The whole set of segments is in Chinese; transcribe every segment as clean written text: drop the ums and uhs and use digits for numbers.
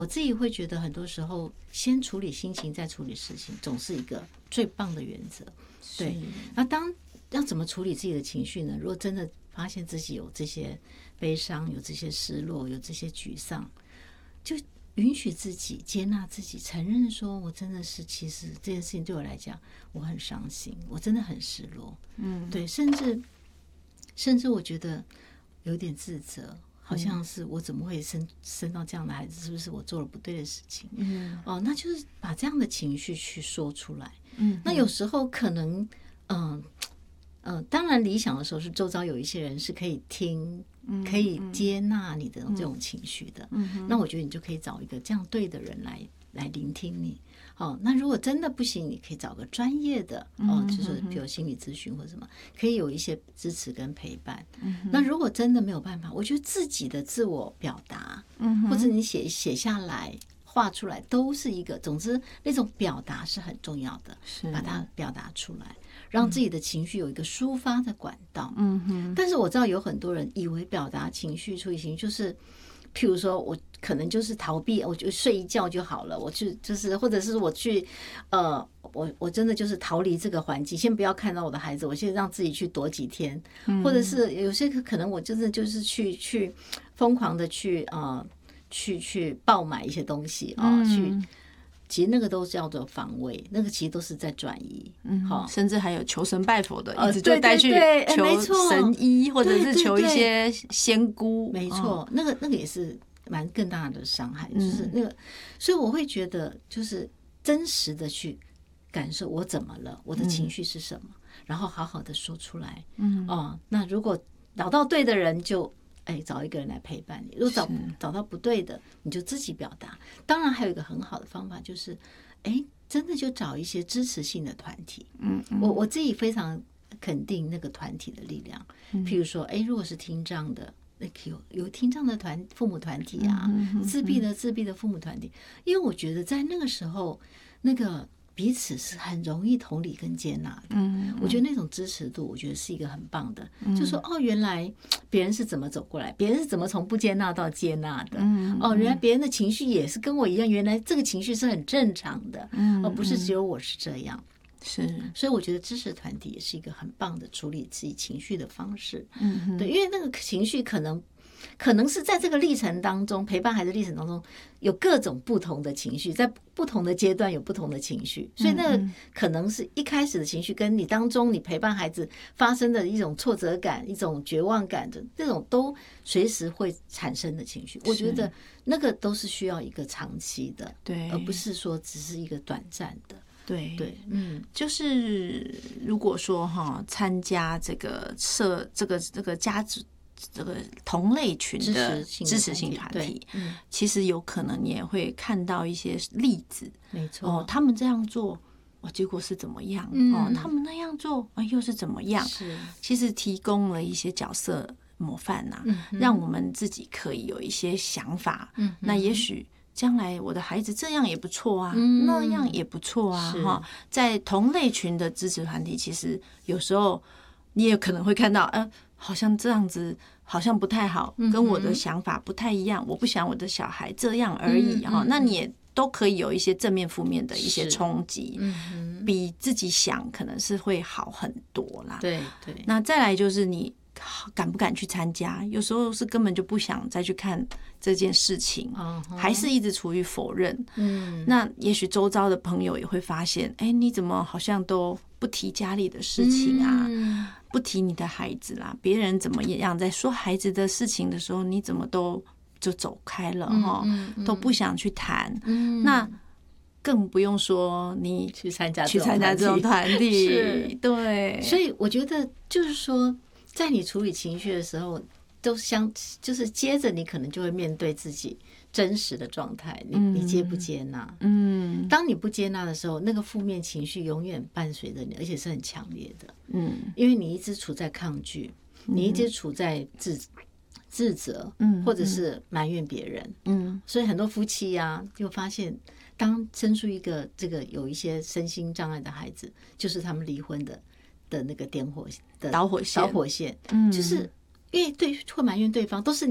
我自己会觉得很多时候先处理心情再处理事情总是一个最棒的原则。对，那要怎么处理自己的情绪呢？如果真的发现自己有这些悲伤，有这些失落，有这些沮丧，就允许自己接纳自己，承认说我真的是其实这件事情对我来讲我很伤心，我真的很失落。对，甚至我觉得有点自责，好像是我怎么会生到这样的孩子，是不是我做了不对的事情？那就是把这样的情绪去说出来。那有时候可能当然理想的时候是周遭有一些人是可以听，可以接纳你的这种情绪的。那我觉得你就可以找一个这样对的人来聆听你。那如果真的不行，你可以找个专业的就是比如心理咨询或什么，可以有一些支持跟陪伴。那如果真的没有办法，我觉得自己的自我表达，或者你写下来画出来都是一个，总之那种表达是很重要的，把它表达出来，让自己的情绪有一个抒发的管道。但是我知道有很多人以为表达情绪、处理情绪就是譬如说我可能就是逃避，我就睡一觉就好了，我就是或者是我去我真的就是逃离这个环境，先不要看到我的孩子，我先让自己去躲几天。或者是有些可能我真的就是去疯狂的去爆买一些东西其实那个都叫做防卫，那个其实都是在转移。 甚至还有求神拜佛的，一直就带去求神医，或者是求一些仙姑。 没错，那个也是蛮更大的伤害，就是那个，所以我会觉得就是真实的去感受我怎么了，我的情绪是什么，然后好好的说出来。那如果找到对的人就找一个人来陪伴你，如果找到不对的，你就自己表达。当然还有一个很好的方法就是真的就找一些支持性的团体。我自己非常肯定那个团体的力量。譬如说如果是听障的，有听障的父母团体啊，自闭的父母团体，因为我觉得在那个时候那个彼此是很容易同理跟接纳的。我觉得那种支持度，我觉得是一个很棒的。就说原来别人是怎么走过来，别人是怎么从不接纳到接纳的。原来别人的情绪也是跟我一样，原来这个情绪是很正常的，而不是只有我是这样。所以我觉得支持团体也是一个很棒的处理自己情绪的方式。对，因为那个情绪可能是在这个历程当中，陪伴孩子历程当中有各种不同的情绪，在不同的阶段有不同的情绪，所以那个可能是一开始的情绪跟你当中你陪伴孩子发生的一种挫折感、一种绝望感的这种都随时会产生的情绪，我觉得那个都是需要一个长期的，对，而不是说只是一个短暂的。 对，就是如果说参加这个家这个同类群的支持性团体，其实有可能你也会看到一些例子。 没错， 他们这样做结果是怎么样？他们那样做又是怎么样？其实提供了一些角色模范让我们自己可以有一些想法。那也许将来我的孩子这样也不错啊，那样也不错啊。在同类群的支持团体，其实有时候你也可能会看到，好像这样子好像不太好，跟我的想法不太一样，我不想我的小孩这样而已。那你也都可以有一些正面负面的一些冲击，比自己想可能是会好很多啦。 对， 那再来就是你敢不敢去参加，有时候是根本就不想再去看这件事情，还是一直处于否认。那也许周遭的朋友也会发现，你怎么好像都不提家里的事情啊，不提你的孩子啦，别人怎么样在说孩子的事情的时候，你怎么就走开了都不想去谈。那更不用说你去参加这种团体。对， 所以我觉得就是说在你处理情绪的时候，就是接着你可能就会面对自己真实的状态，你接不接纳？当你不接纳的时候，那个负面情绪永远伴随着你，而且是很强烈的。因为你一直处在抗拒，你一直处在自责，或者是埋怨别人。所以很多夫妻就发现，当生出一个这个有一些身心障碍的孩子，就是他们离婚的那个导火线，就是因为会埋怨对方，都是你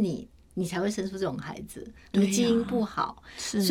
你才会生出这种孩子，你基因不好， 是